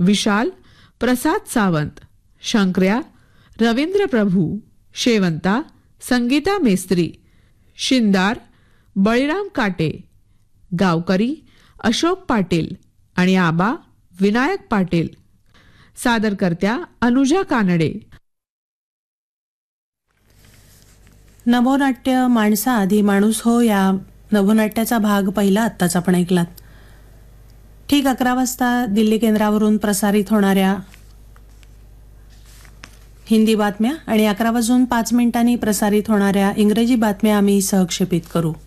विशाल प्रसाद सावंत, शंकर्या रवींद्र प्रभू, शेवंता संगीता मेस्त्री, शिंदार बळीराम काटे, गावकरी अशोक पाटील आणि आबा विनायक पाटील. सादरकर्त्या अनुजा कानडे. नभोनाट्य माणसा आधी माणूस हो या नभोनाट्याचा भाग पहिला आत्ताच आपण ऐकलात. ठीक 11 वाजता दिल्ली केंद्रावरून प्रसारित होणाऱ्या हिंदी बातम्या आणि 11 वाजून 5 मिनिटांनी प्रसारित होणाऱ्या इंग्रजी बातम्या आम्ही सहक्षेपित करू.